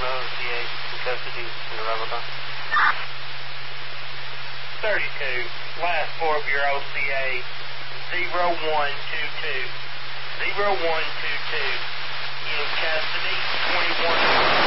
the OCA in custody in the Ramadan. 32. Last four of your OCA. 0122. 0122. In custody. 21.